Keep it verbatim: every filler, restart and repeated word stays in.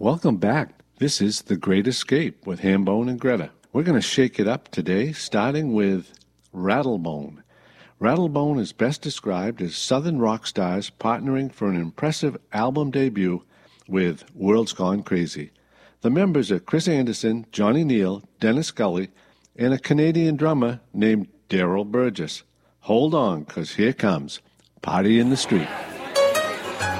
Welcome back. This is The Great Escape with Hambone and Greta. We're going to shake it up today, starting with Rattlebone. Rattlebone is best described as Southern rock stars partnering for an impressive album debut with World's Gone Crazy. The members are Chris Anderson, Johnny Neal, Dennis Gully, and a Canadian drummer named Daryl Burgess. Hold on, 'cause here comes Party in the Street.